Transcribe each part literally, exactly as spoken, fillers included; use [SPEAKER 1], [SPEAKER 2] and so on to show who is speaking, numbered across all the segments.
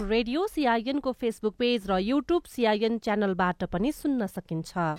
[SPEAKER 1] Radio सीआईएनको Facebook page र YouTube CIN च्यानलबाट पनि सुन्न सकिन्छ।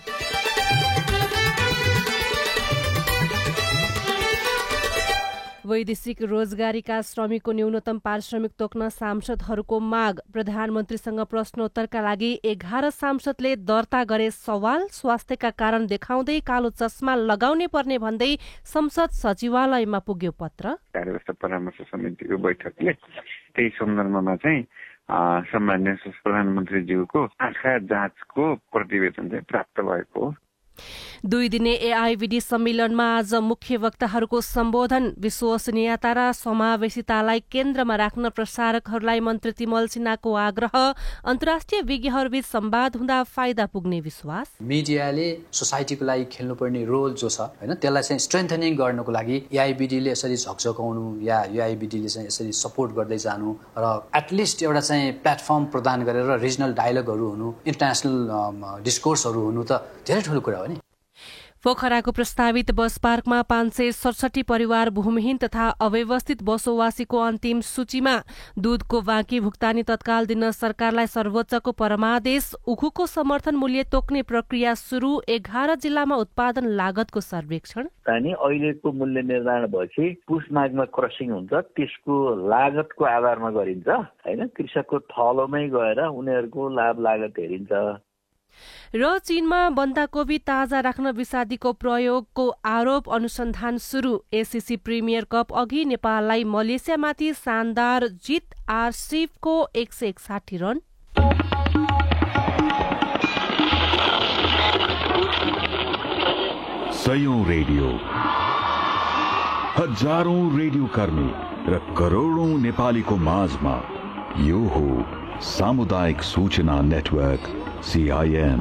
[SPEAKER 1] वैदेशिक रोजगारीका श्रमिकको न्यूनतम पारिश्रमिक तोक्न सांसदहरूको माग। प्रधानमन्त्रीसँग प्रश्नोत्तरका लागि एघार सांसदले दर्ता गरे सवाल। स्वास्थ्यका कारण देखाउँदै कालो चस्मा लगाउने पर्ने भन्दै संसद सचिवालयमा पुग्यो पत्र।
[SPEAKER 2] कार्यव्यवस्था परामर्श समितिको बैठकले त्यही सन्दर्भमा चाहिँ सम्माननीय प्रधानमन्त्रीज्यूको आँखा जाँचको प्रतिवेदन चाहिँ प्राप्त भएको हो।
[SPEAKER 1] दुई दिने एआईबीडी सम्मेलनमा आज मुख्य वक्ताहरूको सम्बोधन। विश्वसनीयता र समावेशितालाई केन्द्रमा राख्न प्रसारकहरूलाई मन्त्री तिमल सिन्हाको आग्रह। अन्तर्राष्ट्रिय विज्ञहरूबीच संवाद हुँदा फाइदा पुग्ने विश्वास।
[SPEAKER 3] मिडियाले सोसाइटीको लागि खेल्नुपर्ने रोल जो छ हैन त्यसलाई चाहिँ स्ट्रेन्थनिङ गर्नको लागि एआईबीडीले यसरी झकझकाउनु या एआईबीडीले चाहिँ यसरी सपोर्ट गर्दै जानु र एटलिस्ट एउटा चाहिँ प्लेटफर्म प्रदान गरेर रिजनल डायलगहरू हुनु, इन्टरनेसनल डिस्कोर्सहरू हुनु त धेरै ठुलो कुरा हो नि।
[SPEAKER 1] पोखराको प्रस्तावित बस पार्कमा पाँच सय सडसठी परिवार भूमिहीन तथा अव्यवस्थित बसोबासीको अन्तिम सूचीमा। दूधको बाँकी भुक्तानी तत्काल दिन सरकारलाई सर्वोच्चको परमादेश। उखुको समर्थन मूल्य तोक्ने प्रक्रिया सुरु। एघार जिल्लामा उत्पादन लागतको सर्वेक्षण।
[SPEAKER 4] अनि अहिलेको मूल्य निर्धारण भएपछि पुस माघमा क्रसिङ हुन्छ, त्यसको लागतको आधारमा गरिन्छ हैन। कृषकको थलोमै गएर उनीहरूको लाभ लागत हेरिन्छ।
[SPEAKER 1] र चीनमा बन्दाकोपी ताजा राख्न विषादीको प्रयोगको आरोप। अनुसन्धान सुरु। एसीसी प्रिमियर कप अघि नेपाललाई मलेसियामाथि शानदार जित। आरसीफको एक सय एकसाठी रन।
[SPEAKER 5] सयौं रेडियो, हजारौं रेडियो कर्मी र करोडौं नेपालीको माझमा यो हो सामुदायिक सूचना नेटवर्क सीआईएन।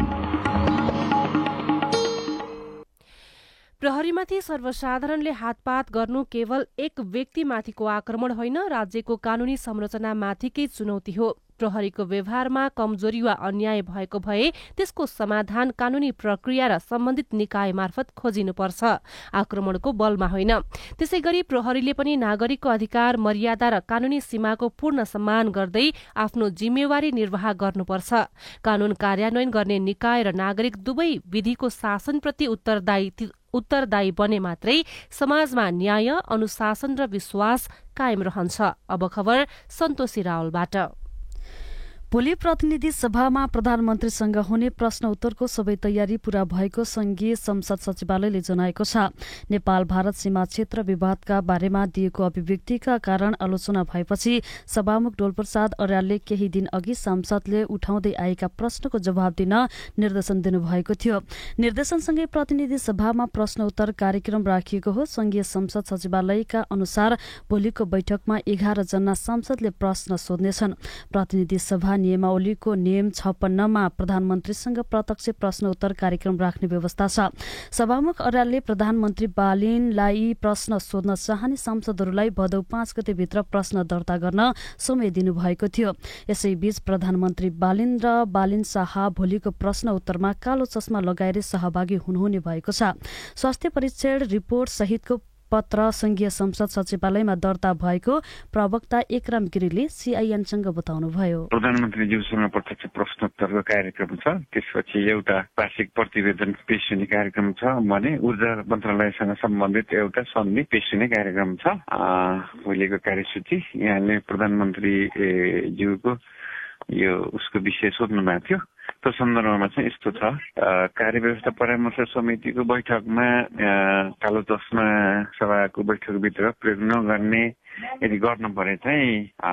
[SPEAKER 1] प्रहरीमाथि सर्वसाधारणले हातपात गर्नु केवल एक व्यक्तिमाथिको आक्रमण होइन, राज्यको कानूनी संरचनामाथिकै चुनौती हो। प्रहरीको व्यवहारमा कमजोरी वा अन्याय भएको भए त्यसको समाधान कानूनी प्रक्रिया र सम्बन्धित निकाय मार्फत खोजिनुपर्छ, आक्रमणको बलमा होइन। त्यसै गरी प्रहरीले पनि नागरिकको अधिकार, मर्यादा र कानूनी सीमाको पूर्ण सम्मान गर्दै आफ्नो जिम्मेवारी निर्वाह गर्नुपर्छ। कानून कार्यान्वयन गर्ने निकाय र नागरिक दुवै विधिको शासनप्रति उत्तरदायी उत्तरदायी बने मात्रै समाजमा न्याय, अनुशासन र विश्वास कायम रहन्छ। अब खबर सन्तोषी रावलबाट।
[SPEAKER 6] भोलि प्रतिनिधि सभामा प्रधानमन्त्रीसँग हुने प्रश्न उत्तरको सबै तयारी पूरा भएको संघीय संसद सचिवालयले जनाएको छ। नेपाल भारत सीमा क्षेत्र विवादका बारेमा दिएको अभिव्यक्तिका कारण आलोचना भएपछि सभामुख डोलप्रसाद अर्यालले केही दिन अघि सांसदले उठाउँदै आएका प्रश्नको जवाब दिन निर्देशन दिनुभएको थियो। निर्देशनसँगै प्रतिनिधि सभामा प्रश्न उत्तर कार्यक्रम राखिएको हो। संघीय संसद सचिवालयका अनुसार भोलिको बैठकमा एघार जना सांसदले प्रश्न सोध्नेछन्। प्रतिनिधि सभा नियमावलीको नियम छप्पन्नमा प्रधानमन्त्रीसँग प्रत्यक्ष प्रश्न उत्तर कार्यक्रम राख्ने व्यवस्था छ। सभामुख अर्यालले प्रधानमन्त्री बालिनलाई प्रश्न सोध्न चाहने सांसदहरूलाई भदौ पाँच गतेभित्र प्रश्न दर्ता गर्न समय दिनुभएको थियो। यसैबीच प्रधानमन्त्री बालिन र बालिन शाह भोलिको प्रश्न उत्तरमा कालो चस्मा लगाएर सहभागी हुनुहुने भएको छ। स्वास्थ्य परीक्षण रिपोर्ट सहितको पत्र संघीय संसद सचिवालयमा दर्ता भएको प्रवक्ता एकराम गिरीले सीआईएनसँग बताउनुभयो।
[SPEAKER 2] प्रधानमन्त्रीज्यूसँग प्रत्यक्ष प्रश्नोत्तरको कार्यक्रम छ, त्यसपछि एउटा वार्षिक प्रतिवेदन पेश हुने कार्यक्रम छ भने ऊर्जा मन्त्रालयसँग सम्बन्धित एउटा सन्धि पेश हुने कार्यक्रम छ। भोलिको कार्यसूची यहाँले प्रधानमन्त्रीज्यूको यो उसको विषय सोध्नु भएको थियो। त्यो सन्दर्भमा चाहिँ यस्तो छ, कार्यव्यवस्था परामर्श समितिको बैठकमा कालो चस्मा सभाको बैठकभित्र प्रयोग नगर्ने यदि गर्नु परे चाहिँ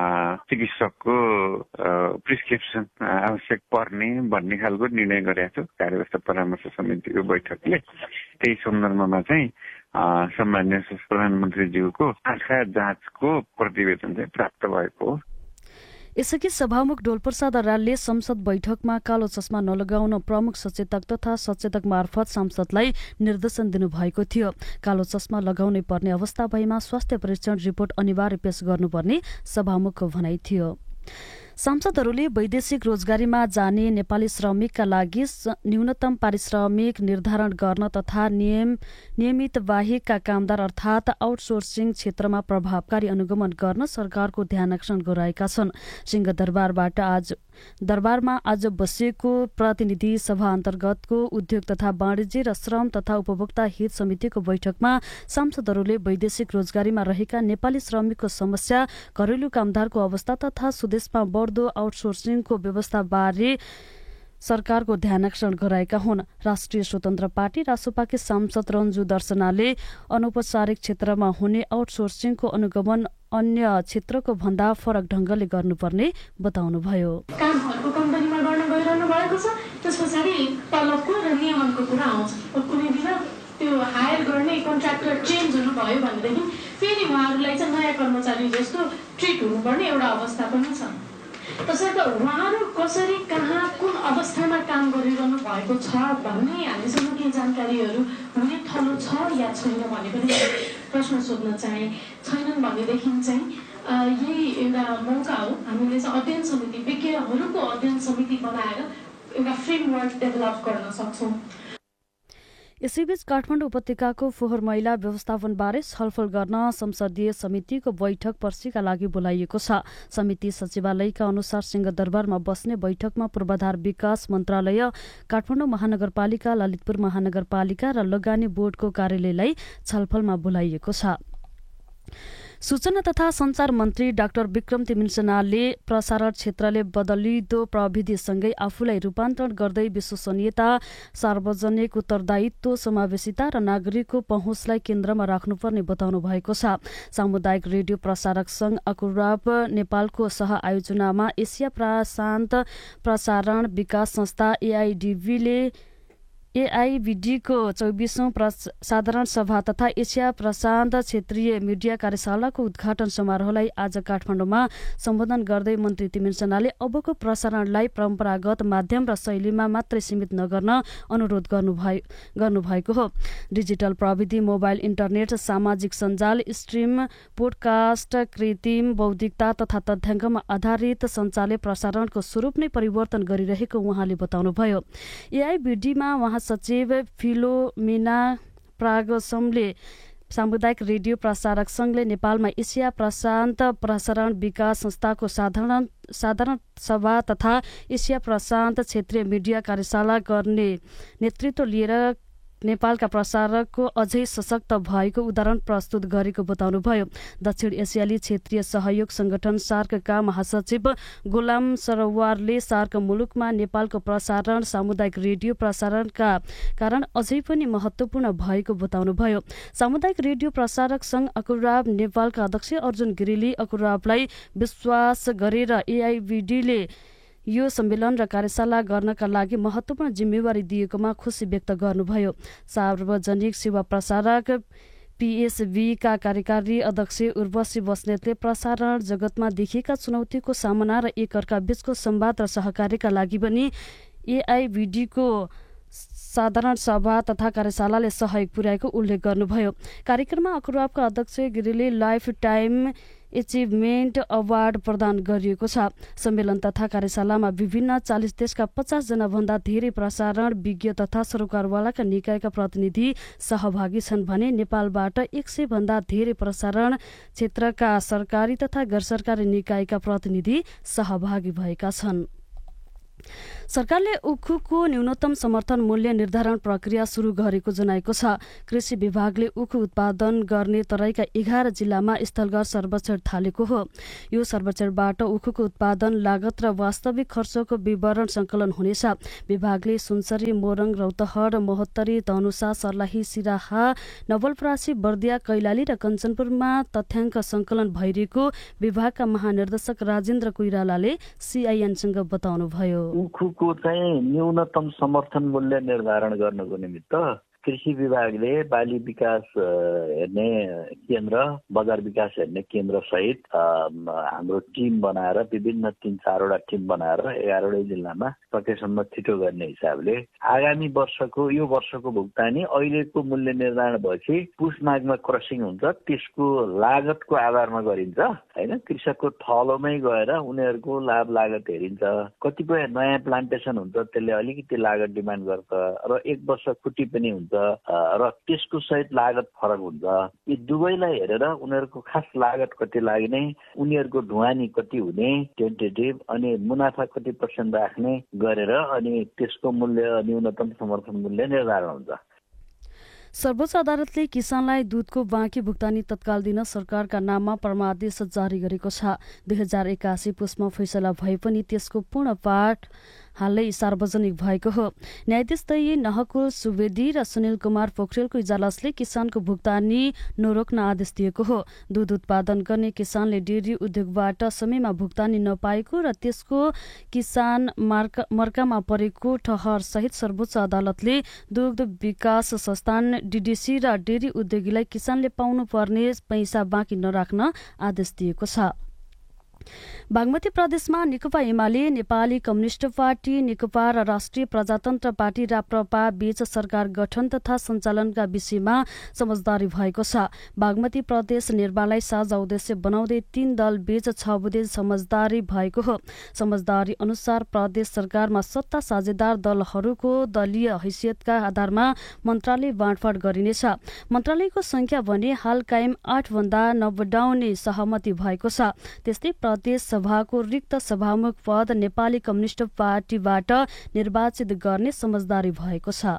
[SPEAKER 2] चिकित्सकको प्रिस्क्रिप्सन आवश्यक पर्ने भन्ने खालको निर्णय गरेको थियो कार्यव्यवस्था परामर्श समितिको बैठकले। त्यही सन्दर्भमा चाहिँ सम्माननीय प्रधानमन्त्रीज्यूको आँखा जाँचको प्रतिवेदन चाहिँ प्राप्त भएको हो।
[SPEAKER 6] यसअघि सभामुख डोलप्रसाद अर्यालले संसद बैठकमा कालो चस्मा नलगाउन प्रमुख सचेतक तथा सचेतक मार्फत सांसदलाई निर्देशन दिनुभएको थियो। कालो चस्मा लगाउनै पर्ने अवस्था भएमा स्वास्थ्य परीक्षण रिपोर्ट अनिवार्य पेश गर्नुपर्ने सभामुखको भनाइ थियो। सांसदहरूले वैदेशिक रोजगारीमा जाने नेपाली श्रमिकका लागि न्यूनतम पारिश्रमिक निर्धारण गर्न तथा नियम नियमित बाहेकका कामदार अर्थात् आउटसोर्सिङ क्षेत्रमा प्रभावकारी अनुगमन गर्न सरकारको ध्यानाकर्षण गराएका छन्। सिंहदरबारबाट आज दरबारमा आज बसेको प्रतिनिधि सभा अन्तर्गतको उद्योग तथा वाणिज्य र श्रम तथा उपभोक्ता हित समितिको बैठकमा सांसदहरूले वैदेशिक रोजगारीमा रहेका नेपाली श्रमिकको समस्या, घरेलु कामदारको अवस्था तथा स्वदेशमा बढ्दो आउटसोर्सिङको व्यवस्थाबारे सरकारको ध्यानाकर्षण गराएका हुन्। राष्ट्रिय स्वतन्त्र पार्टी रासोपाकी सांसद रन्जु दर्शनाले अनौपचारिक क्षेत्रमा हुने आउटसोर्सिङको अनुगमन अन्य क्षेत्रको भन्दा फरक ढंगले गर्नुपर्ने बताउनुभयो।
[SPEAKER 7] कामहरुको कम्पनीमा गर्न गइरहनु भएको छ, त्यस पछाडि तलबको र नियमनको कुरा आउँछ। कुनै दिन त्यो हायर गर्ने कन्ट्र्याक्टर चेन्ज हुनु भयो भनेदेखि फेरि उहाँहरूलाई चाहिँ नयाँ कर्मचारी जस्तो ट्रिट हुनुपर्ने एउटा अवस्था पनि छ। त्यसर्थ उहाँहरू कसरी कहाँ कुन अवस्थामा काम गरिरहनु भएको छ भन्ने हामीसँग केही जानकारीहरू हुने थलो छ या छैन भने पनि प्रश्न सोध्न चाहे। छैनन् भनेदेखि चाहिँ यही एउटा मौका हो, हामीले चाहिँ अध्ययन समिति विज्ञहरूको अध्ययन समिति बनाएर एउटा फ्रेमवर्क डेभलप गर्न सक्छौँ।
[SPEAKER 6] यसैबीच काठमाडौँ उपत्यकाको फोहोर मैला व्यवस्थापनबारे छलफल गर्न संसदीय समितिको बैठक पर्सीका लागि बोलाइएको छ। समिति सचिवालयका अनुसार सिंहदरबारमा बस्ने बैठकमा पूर्वाधार विकास मन्त्रालय, काठमाडौँ महानगरपालिका, ललितपुर महानगरपालिका र लगानी बोर्डको कार्यालयलाई छलफलमा बोलाइएको छ। सूचना तथा संचार मन्त्री डाक्टर विक्रम तिमिनसेनाले प्रसारण क्षेत्रले बदलिदो प्रविधिसँगै आफूलाई रूपान्तरण गर्दै विश्वसनीयता, सार्वजनिक उत्तरदायित्व, समावेशिता र नागरिकको पहुँचलाई केन्द्रमा राख्नुपर्ने बताउनु भएको छ। सामुदायिक रेडियो प्रसारक संघ अकुराब नेपालको सह आयोजनामा एसिया प्रशान्त प्रसारण विकास संस्था एआईडीबीले एआईबीडीको चौबिसौं साधारण सभा तथा एसिया प्रशान्त क्षेत्रीय मिडिया कार्यशालाको उद्घाटन समारोहलाई आज काठमाडौँमा सम्बोधन गर्दै मन्त्री तिमिनसेनाले अबको प्रसारणलाई परम्परागत माध्यम र शैलीमा मात्रै सीमित नगर्न अनुरोध गर्नुभएको हो। डिजिटल प्रविधि, मोबाइल इन्टरनेट, सामाजिक सञ्जाल, स्ट्रिम, पोडकास्ट, कृत्रिम बौद्धिकता तथा तथ्याङ्कमा आधारित सञ्चारले प्रसारणको स्वरूप नै परिवर्तन गरिरहेको उहाँले बताउनुभयो। एआईबीडीमा उहाँ सचिव फिलोमिना प्रागसमले सामुदायिक रेडियो प्रसारक संघले नेपालमा एसिया प्रशान्त प्रसारण विकास संस्थाको साधारण साधारण सभा तथा एसिया प्रशान्त क्षेत्रीय मिडिया कार्यशाला गर्ने नेतृत्व लिएर नेपालका प्रसारकको अझै सशक्त भएको उदाहरण प्रस्तुत गरेको बताउनुभयो। दक्षिण एसियाली क्षेत्रीय सहयोग संगठन सार्कका महासचिव गुलाम सरवारले सार्क मुलुकमा नेपालको प्रसारण सामुदायिक रेडियो प्रसारणका कारण अझै पनि महत्वपूर्ण भएको बताउनुभयो। सामुदायिक रेडियो प्रसारक संघ अकुराब नेपालका अध्यक्ष अर्जुन गिरीले अकुराबलाई विश्वास गरेर एआईबीडीले यो सम्मेलन र कार्यशाला गर्नका लागि महत्वपूर्ण जिम्मेवारी दिएकोमा खुशी व्यक्त गर्नुभयो। सार्वजनिक सेवा प्रसारक पीएसबीका कार्यकारी अध्यक्ष उर्वशी बस्नेतले प्रसारण जगतमा देखिएका चुनौतीको सामना र एकअर्का बीचको संवाद र सहकार्यका लागि पनि एआईबीडीको साधारण सभा तथा कार्यशालाले सहयोग पुर्याएको उल्लेख गर्नुभयो। कार्यक्रममा अकुराबका अध्यक्ष गिरीले लाइफ टाइम एचिभमेन्ट अवार्ड प्रदान गरिएको छ। सम्मेलन तथा कार्यशालामा विभिन्न चालिस देशका पचास जना भन्दा धेरै प्रसारण विज्ञ तथा सरोकारवालाका निकायका प्रतिनिधि सहभागी छन् भने नेपालबाट एक सय भन्दा धेरै प्रसारण क्षेत्रका सरकारी तथा गैर सरकारी निकायका प्रतिनिधि सहभागी भएका छन्। सरकारले उखुको न्यूनतम समर्थन मूल्य निर्धारण प्रक्रिया सुरु गरेको जनाएको छ। कृषि विभागले उखु उत्पादन गर्ने तराईका एघार जिल्लामा स्थलगत सर्वेक्षण थालेको हो। यो सर्वेक्षणबाट उखुको उत्पादन लागत र वास्तविक खर्चको विवरण संकलन हुनेछ। विभागले सुनसरी, मोरङ, रौतहट, महोत्तरी, धनुषा, सर्लाही, सिराहा, नवलपरासी, बर्दिया, कैलाली र कञ्चनपुरमा तथ्याङ्क संकलन भइरहेको विभागका महानिर्देशक राजेन्द्र कोइरालाले सीआईएनसँग बताउनुभयो।
[SPEAKER 4] उखुको चाहिँ न्यूनतम समर्थन मूल्य निर्धारण गर्नको निमित्त कृषि विभागले बाली विकास हेर्ने केन्द्र, बजार विकास हेर्ने केन्द्र सहित हाम्रो टिम बनाएर विभिन्न तीन चारवटा टिम बनाएर एघारवटै जिल्लामा सकेसम्म छिटो गर्ने हिसाबले आगामी वर्षको यो वर्षको भुक्तानी अहिलेको मूल्य निर्धारण भएपछि पुस माघमा क्रसिङ हुन्छ, त्यसको लागतको आधारमा गरिन्छ हैन। कृषकको थलोमै गएर उनीहरूको लाभ लागत हेरिन्छ। कतिपय नयाँ प्लान्टेसन हुन्छ, त्यसले अलिकति लागत डिमान्ड गर्छ र एक वर्ष खुट्टी पनि हुन्छ र त्यसको सहित लागत फरक हुन्छ। यी दुवैलाई हेरेर उनीहरूको खास लागत कति लाग्ने, उनीहरूको ढुवानी कति हुने, टेन्टेटिभ अनि मुनाफा कति पर्सेन्ट राख्ने गरेर अनि त्यसको मूल्य न्यूनतम समर्थन मूल्य निर्धारण हुन्छ।
[SPEAKER 6] सर्वोच्च अदालतले किसानलाई दूधको बाँकी भुक्तानी तत्काल दिन सरकारका नाममा परमादेश जारी गरेको छ। दुई हजार एकासी पुसमा फैसला भए पनि त्यसको पूर्ण पाठ हालै सार्वजनिक भएको हो। न्यायाधीश तय नहकुल सुवेदी र सुनिल कुमार पोखरेलको इजलासले किसानको भुक्तानी नरोक्न आदेश दिएको हो। दूध उत्पादन गर्ने किसानले डेरी उद्योगबाट समयमा भुक्तानी नपाएको र त्यसको किसान मार्का मर्कामा परेको ठहर सहित सर्वोच्च अदालतले दुग्ध विकास संस्थान डीडीसी र डेरी उद्योगीलाई किसानले पाउनु पर्ने पैसा बाँकी नराख्न आदेश दिएको छ। बागमती प्रदेशमा नेकपा एमाले, नेपाली कम्युनिष्ट पार्टी नेकपा र राष्ट्रिय प्रजातन्त्र पार्टी राप्रपा बीच सरकार गठन तथा सञ्चालनका विषयमा समझदारी भएको छ। बागमती प्रदेश निर्माणलाई साझा उद्देश्य बनाउँदै तीन दल बीच छ बुधे समझदारी भएको हो। समझदारी अनुसार प्रदेश सरकारमा सत्ता साझेदार दलहरूको दलीय हैसियतका आधारमा मन्त्रालय बाँडफाँड गरिनेछ। मन्त्रालयको संख्या भने हाल कायम आठ भन्दा नबढाउने सहमति भएको छ। त्यस्तै प्रदेश सभाको रिक्त सभामुख पद नेपाली कम्युनिष्ट पार्टीबाट निर्वाचित गर्ने समझदारी भएको छ।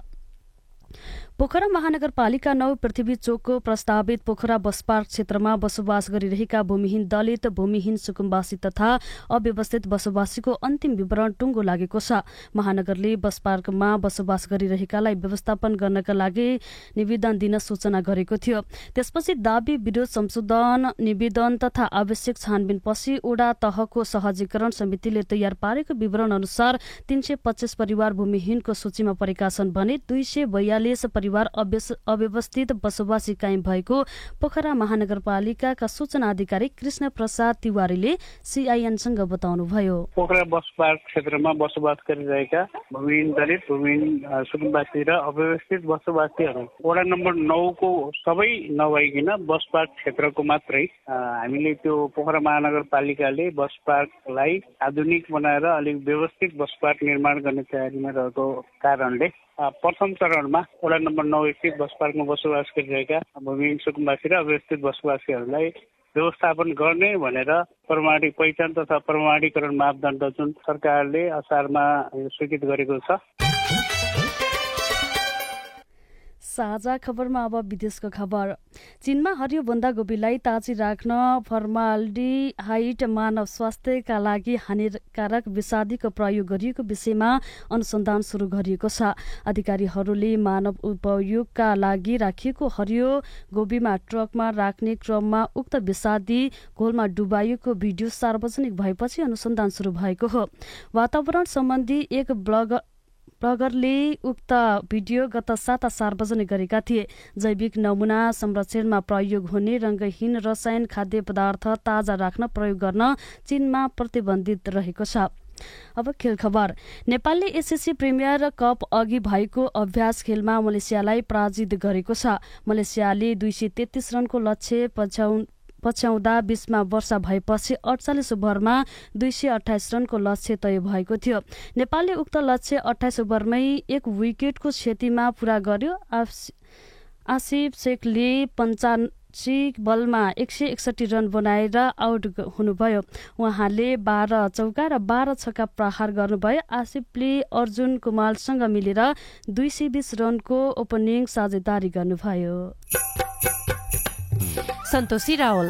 [SPEAKER 6] पोखरा महानगरपालिका नौ पृथ्वी चोकको प्रस्तावित पोखरा बस पार्क क्षेत्रमा बसोबास गरिरहेका भूमिहीन दलित, भूमिहीन सुकुम्बासी तथा अव्यवस्थित बसोबासीको अन्तिम विवरण टुङ्गो लागेको छ। महानगरले बस पार्कमा बसोबास गरिरहेकालाई व्यवस्थापन गर्नका लागि निवेदन दिन सूचना गरेको थियो। त्यसपछि दाबी विरोध संशोधन निवेदन तथा आवश्यक छानबिनपछि ओडा तहको सहजीकरण समितिले तयार पारेको विवरण अनुसार तीन सय पच्चीस परिवार भूमिहीनको सूचीमा परेका छन् भने दुई सय बयालिस परिवार अव्यवस्थित बसोबासी कायम भएको पोखरा महानगरपालिकाका सूचना अधिकारी कृष्ण प्रसाद तिवारीले सीआईएनसँग बताउनुभयो।
[SPEAKER 8] पोखरा बस पार्क क्षेत्रमा बसोबास गरिरहेका भूमिहीन दलित, भूमिहीन सुकुम्बासी र अव्यवस्थित बसोबासीहरू वडा नम्बर नौ को सबै नभइकन बस पार्क क्षेत्रको मात्रै हामीले त्यो पोखरा महानगरपालिकाले बस पार्कलाई आधुनिक बनाएर अलिक व्यवस्थित बस पार्क निर्माण गर्ने तयारीमा रहेको कारणले प्रथम चरणमा वडा नम्बर नौ स्थित बस पार्कमा बसोबास गरिरहेका भूमिहीन सुकुम्बासी र अव्यवस्थित बसोबासीहरूलाई व्यवस्थापन गर्ने भनेर प्रमाणिक पहिचान तथा प्रमाणीकरण मापदण्ड जुन सरकारले असारमा स्वीकृत गरेको छ।
[SPEAKER 6] साझा खबरमा अब विदेशको खबर। चीनमा हरियो बन्दागोपीलाई ताजी राख्न फर्माल्डिहाइड मानव स्वास्थ्यका लागि हानिकारक विषादीको प्रयोग गरिएको विषयमा अनुसन्धान सुरु गरिएको छ। अधिकारीहरूले मानव उपयोगका लागि राखिएको हरियो गोबीमा ट्रकमा राख्ने क्रममा उक्त विषादी घोलमा डुबाइएको भिडियो सार्वजनिक भएपछि अनुसन्धान सुरु भएको हो। वातावरण सम्बन्धी एक ब्लग ब्लगरले उक्त भिडियो गत साता सार्वजनिक गरेका थिए। जैविक नमुना संरक्षणमा प्रयोग हुने रङ्गहीन रसायन खाद्य पदार्थ ताजा राख्न प्रयोग गर्न चीनमा प्रतिबन्धित रहेको छ। अब खेल खबर। नेपालले एसएससी प्रिमियर कप अघि भएको अभ्यास खेलमा मलेसियालाई पराजित गरेको छ। मलेसियाले दुई सय तेत्तीस रनको लक्ष्य पछ्याउ पछ्याउँदा बीसमा वर्षा भएपछि अडचालिस ओभरमा दुई सय अठाइस रनको लक्ष्य तय भएको थियो। नेपालले उक्त लक्ष्य अठाइस ओभरमै एक विकेटको क्षतिमा पूरा गर्यो। आसिफ शेखले पञ्चासी बलमा एक सय एकसठी रन बनाएर आउट हुनुभयो। उहाँले बाह्र चौका र बाह्र छक्का प्रहार गर्नुभयो। आसिफले अर्जुन कुमारसँग मिलेर दुई सय बीस रनको ओपनिङ साझेदारी गर्नुभयो।
[SPEAKER 1] सन्तोषी रावल।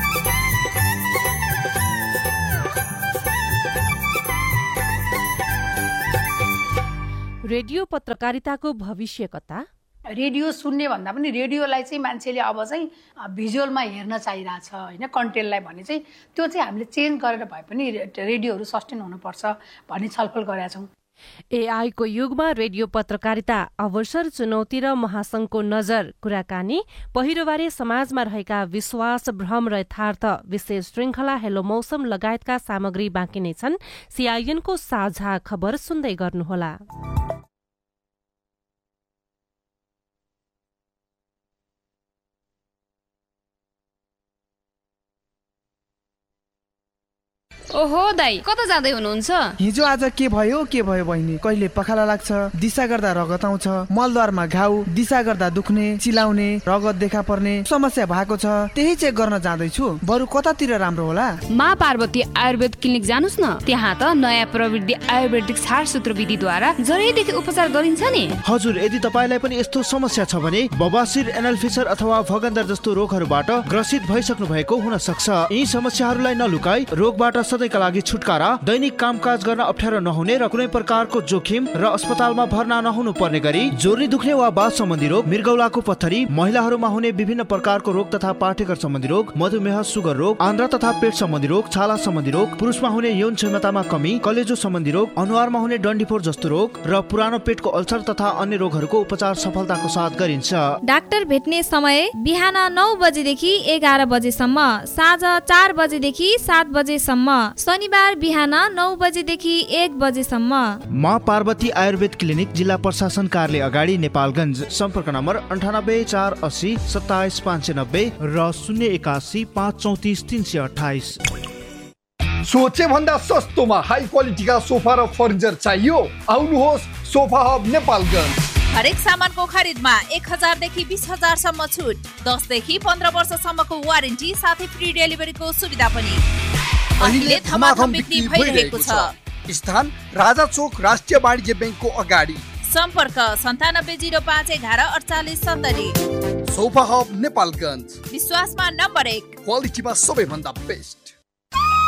[SPEAKER 1] रेडियो पत्रकारिताको भविष्य कता?
[SPEAKER 9] रेडियो सुन्ने भन्दा पनि रेडियोलाई चाहिँ मान्छेले अब चाहिँ भिजुअलमा हेर्न चाहिरहेछ होइन, कन्टेन्टलाई भने चाहिँ त्यो चाहिँ हामीले चेन्ज गरेर भए पनि रेडियोहरू सस्टेन हुनुपर्छ भन्ने छलफल गरेका छौँ।
[SPEAKER 1] एआई को युगमा रेडियो पत्रकारिता अवसर चुनौती र महासंघको नजर कुराकानी पहिरोबारे समाजमा रहेका विश्वास भ्रम र यथार्थ विशेष श्रृंखला हेलो मौसम लगायतका सामग्री बाँकी नै छन्। सीआईएनको साझा खबर सुन्दै गर्नुहोला।
[SPEAKER 10] ओहो दाइ, कता जाँदै हुनुहुन्छ?
[SPEAKER 11] हिजो आज के भयो के भयो बहिनी, कहिले पखाला लाग्छ, दिशा गर्दा रगत आउँछ, मलद्वारमा घाउ, दिशा गर्दा दुख्ने, चिलाउने, रगत देखा पर्ने समस्या भएको छ। त्यही चेक गर्न जाँदैछु। बरु कतातिर राम्रो होला?
[SPEAKER 10] माँ पार्वती आयुर्वेद क्लिनिक जानुस् न। त्यहाँ त नयाँ प्रविधि आयुर्वेदिक छारसूत्र विधिद्वारा जरैदेखि उपचार गरिन्छ नि।
[SPEAKER 12] हजुर, यदि तपाईलाई पनि यस्तो समस्या छ भने बबासिर, एनल फिसर अथवा भगन्दर जस्तो रोगहरूबाट ग्रसित भइसक्नु भएको हुन सक्छ। यी समस्याहरूलाई नलुकाई रोगबाट सधैँका लागि छुटकारा, दैनिक कामकाज गर्न अप्ठ्यारो नहुने र कुनै प्रकारको जोखिम र अस्पतालमा भर्ना नहुनु पर्ने गरी जोर्नी दुख्ने वा बाथ सम्बन्धी रोग, मृगौलाको पत्थरी, महिलाहरूमा हुने विभिन्न प्रकारको रोग तथा पाठेघर सम्बन्धी रोग, मधुमेह, सुगर रोग, आन्द्रा तथा पेट सम्बन्धी रोग, छाला सम्बन्धी रोग, पुरुषमा हुने यौन क्षमतामा कमी, कलेजो सम्बन्धी रोग, अनुहारमा हुने डन्डीफोर जस्तो रोग र पुरानो पेटको अल्सर तथा अन्य रोगहरूको उपचार सफलताको साथ गरिन्छ।
[SPEAKER 13] डाक्टर भेट्ने समय बिहान नौ बजेदेखि एघार बजेसम्म, साँझ चार बजेदेखि सात बजेसम्म, शनिबार बिहान नौ बजेदेखि एक बजेसम्म।
[SPEAKER 12] माँ पार्वती आयुर्वेद क्लिनिक, जिल्ला प्रशासन कार्यालय अगाडि, नेपालगञ्ज। सम्पर्क नम्बर अन्ठानब्बे चार अस्सी सत्ताइस पाँच सय नब्बे र शून्य एकासी पाँच चौतिस तिन सय अठाइस।
[SPEAKER 14] सोचे भन्दा सस्तोमा हाई क्वालिटीका सोफा र फर्निचर चाहियो? आउनुहोस् सोफा हब नेपालगञ्ज।
[SPEAKER 15] हरेक सामानको खरिदमा एक हजारदेखि बिस हजारसम्म छुट, दसदेखि पन्ध्र वर्षसम्मको वारेन्टी साथै फ्री डेलिभरीको सुविधा पनि। अहिले धमाधम बिक्री भइरहेको छ।
[SPEAKER 14] स्थान राजा चोक राष्ट्रिय वाणिज्य ब्याङ्कको अगाडि।
[SPEAKER 15] सम्पर्क सन्तानब्बे जिरो पाँच एघार अडचालिस सत्तरी।
[SPEAKER 14] सोफा हब नेपालगञ्ज,
[SPEAKER 15] विश्वासमा नम्बर एक,
[SPEAKER 14] क्वालिटीमा सबैभन्दा बेस्ट।